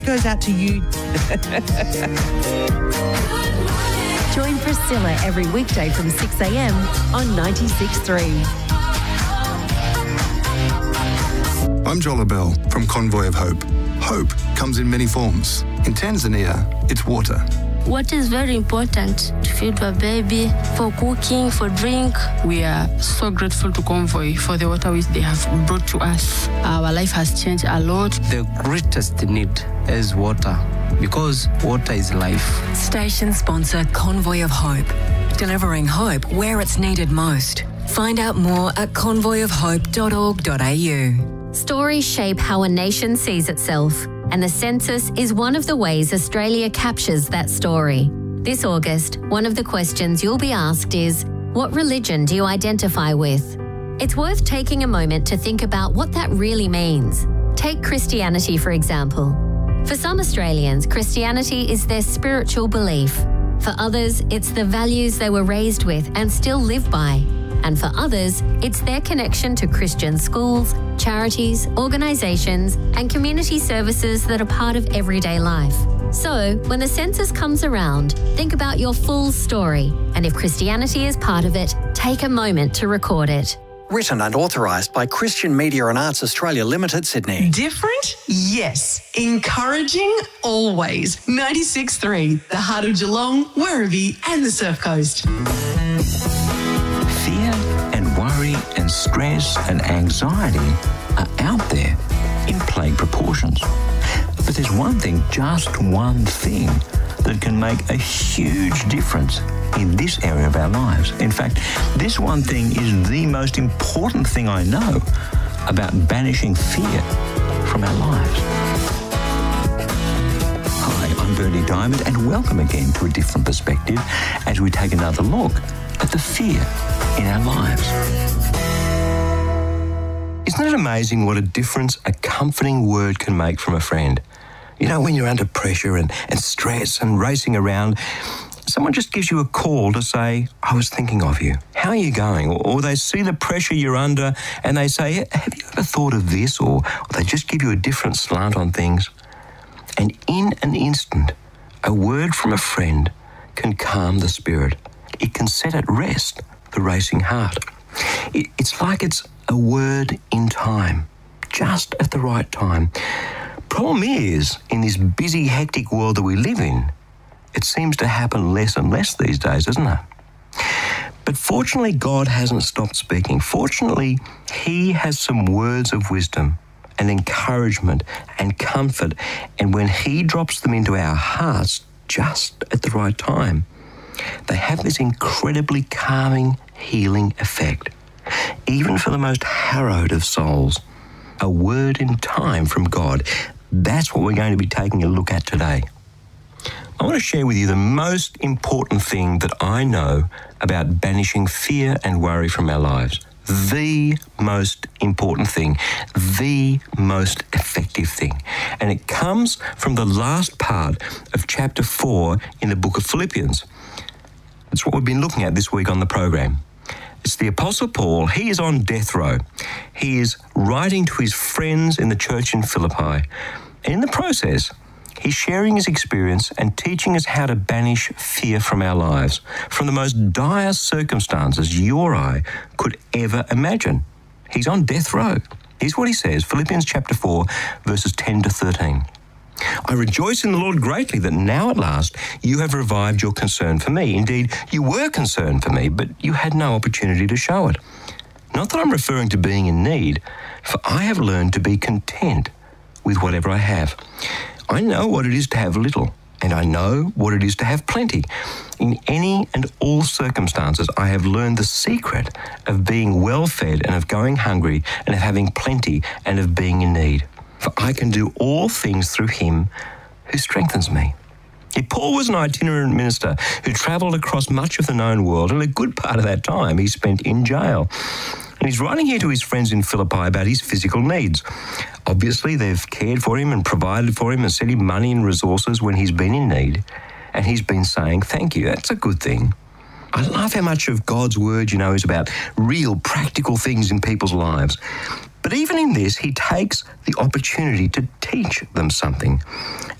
Goes out to you. Join Priscilla every weekday from 6 a.m. on 96.3. I'm Joel Bell from Convoy of Hope. Hope comes in many forms. In Tanzania, it's water. Water is very important to feed a baby, for cooking, for drink. We are so grateful to Convoy for the water which they have brought to us. Our life has changed a lot. The greatest need is water, because water is life. Station sponsor Convoy of Hope, delivering hope where it's needed most. Find out more at convoyofhope.org.au. Stories shape how a nation sees itself, and the census is one of the ways Australia captures that story. This August, one of the questions you'll be asked is, what religion do you identify with? It's worth taking a moment to think about what that really means. Take Christianity, for example. For some Australians, Christianity is their spiritual belief. For others, it's the values they were raised with and still live by. And for others, it's their connection to Christian schools, charities, organisations, and community services that are part of everyday life. So, when the census comes around, think about your full story, and if Christianity is part of it, take a moment to record it. Written and authorised by Christian Media and Arts Australia Limited, Sydney. Different? Yes. Encouraging? Always. 96.3, the heart of Geelong, Werribee and the Surf Coast. Fear and worry and stress and anxiety are out there in plague proportions. But there's one thing, just one thing, that can make a huge difference in this area of our lives. In fact, this one thing is the most important thing I know about banishing fear from our lives. Hi, I'm Bernie Diamond, and welcome again to A Different Perspective as we take another look at the fear in our lives. Isn't it amazing what a difference a comforting word can make from a friend? You know, when you're under pressure and stress and racing around, someone just gives you a call to say, I was thinking of you. How are you going? Or they see the pressure you're under and they say, have you ever thought of this? Or they just give you a different slant on things. And in an instant, a word from a friend can calm the spirit. It can set at rest the racing heart. It's like it's a word in time, just at the right time. Problem is, in this busy, hectic world that we live in, it seems to happen less and less these days, doesn't it? But fortunately, God hasn't stopped speaking. Fortunately, He has some words of wisdom and encouragement and comfort, and when He drops them into our hearts just at the right time, they have this incredibly calming, healing effect, even for the most harrowed of souls. A word in time from God. That's what we're going to be taking a look at today. I want to share with you the most important thing that I know about banishing fear and worry from our lives. The most important thing, the most effective thing. And it comes from the last part of chapter 4 in the book of Philippians. That's what we've been looking at this week on the program. It's the Apostle Paul. He is on death row. He is writing to his friends in the church in Philippi. And in the process, he's sharing his experience and teaching us how to banish fear from our lives, from the most dire circumstances you or I could ever imagine. He's on death row. Here's what he says, Philippians chapter 4, verses 10 to 13. I rejoice in the Lord greatly that now at last you have revived your concern for me. Indeed, you were concerned for me, but you had no opportunity to show it. Not that I'm referring to being in need, for I have learned to be content with whatever I have. I know what it is to have little, and I know what it is to have plenty. In any and all circumstances, I have learned the secret of being well-fed and of going hungry and of having plenty and of being in need. For I can do all things through Him who strengthens me. Paul was an itinerant minister who travelled across much of the known world, and a good part of that time he spent in jail. And he's writing here to his friends in Philippi about his physical needs. Obviously, they've cared for him and provided for him and sent him money and resources when he's been in need. And he's been saying, thank you, that's a good thing. I love how much of God's word, is about real, practical things in people's lives. But even in this, he takes the opportunity to teach them something.